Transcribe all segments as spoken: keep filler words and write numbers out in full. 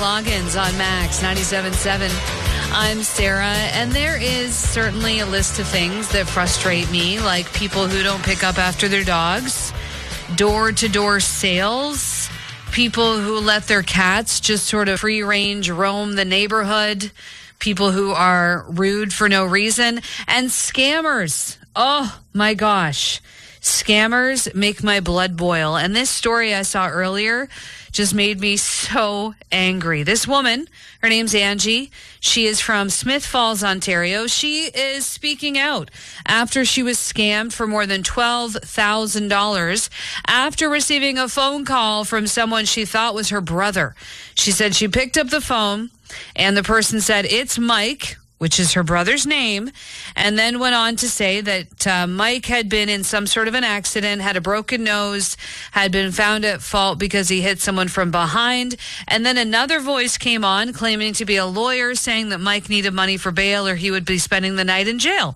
Loggins on Max ninety-seven point seven. I'm Sarah, and there is certainly a list of things that frustrate me, like people who don't pick up after their dogs, door-to-door sales, people who let their cats just sort of free-range roam the neighborhood, people who are rude for no reason, and scammers. Oh, my gosh. Scammers make my blood boil. And this story I saw earlier just made me so angry. This woman, her name's Angie. She is from Smith Falls, Ontario. She is speaking out after she was scammed for more than twelve thousand dollars after receiving a phone call from someone she thought was her brother. She said she picked up the phone and the person said, "It's Mike," which is her brother's name, and then went on to say that uh, Mike had been in some sort of an accident, had a broken nose, had been found at fault because he hit someone from behind. And then another voice came on claiming to be a lawyer, saying that Mike needed money for bail or he would be spending the night in jail.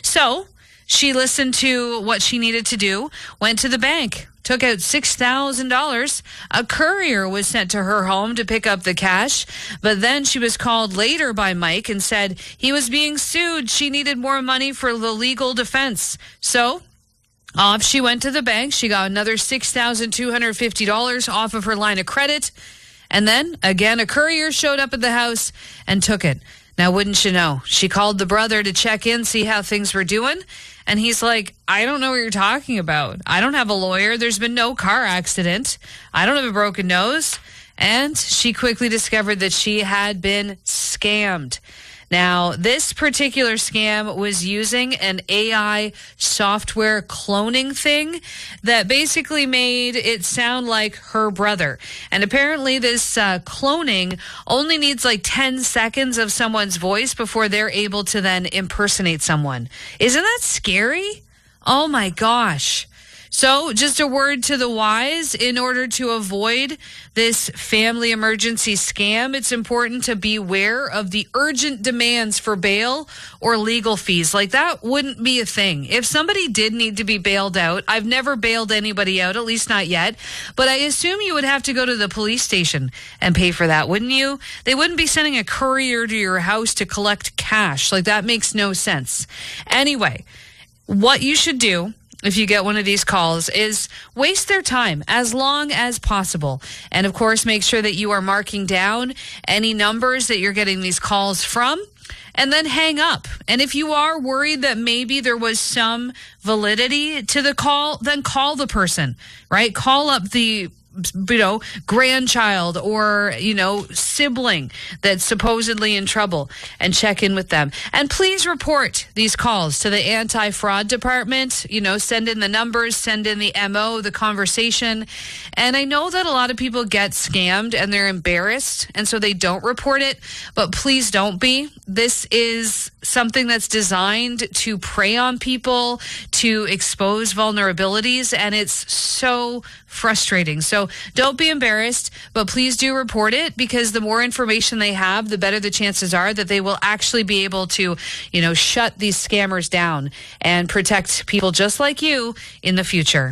So she listened to what she needed to do, went to the bank, took out six thousand dollars. A courier was sent to her home to pick up the cash, but then she was called later by Mike and said he was being sued. She needed more money for the legal defense. So off she went to the bank. She got another six thousand two hundred fifty dollars off of her line of credit. And then, again, a courier showed up at the house and took it. Now, wouldn't you know, she called the brother to check in, see how things were doing. And he's like, "I don't know what you're talking about. I don't have a lawyer. There's been no car accident. I don't have a broken nose." And she quickly discovered that she had been scammed. Now, this particular scam was using an A I software cloning thing that basically made it sound like her brother. And apparently this uh, cloning only needs like ten seconds of someone's voice before they're able to then impersonate someone. Isn't that scary? Oh my gosh. So just a word to the wise, in order to avoid this family emergency scam, it's important to beware of the urgent demands for bail or legal fees. Like, that wouldn't be a thing. If somebody did need to be bailed out, I've never bailed anybody out, at least not yet, but I assume you would have to go to the police station and pay for that, wouldn't you? They wouldn't be sending a courier to your house to collect cash. Like, that makes no sense. Anyway, what you should do if you get one of these calls is waste their time as long as possible. And of course, make sure that you are marking down any numbers that you're getting these calls from, and then hang up. And if you are worried that maybe there was some validity to the call, then call the person, right? Call up the you know, grandchild or, you know, sibling that's supposedly in trouble and check in with them. And please report these calls to the anti-fraud department. You know, send in the numbers, send in the M O, the conversation. And I know that a lot of people get scammed and they're embarrassed, and so they don't report it, but please don't be. This is something that's designed to prey on people, to expose vulnerabilities, and it's so frustrating. So don't be embarrassed, but please do report it, because the more information they have, the better the chances are that they will actually be able to, you know, shut these scammers down and protect people just like you in the future.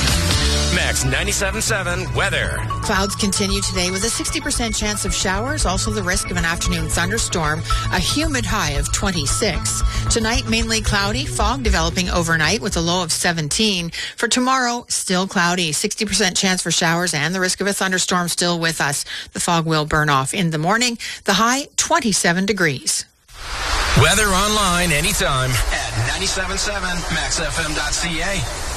Max ninety-seven point seven weather. Clouds continue today with a sixty percent chance of showers, also the risk of an afternoon thunderstorm, a humid high of twenty-six. Tonight, mainly cloudy, fog developing overnight with a low of seventeen. For tomorrow, still cloudy, sixty percent chance for showers and the risk of a thunderstorm still with us. The fog will burn off in the morning. The high, twenty-seven degrees. Weather online anytime at ninety-seven point seven max f m dot c a.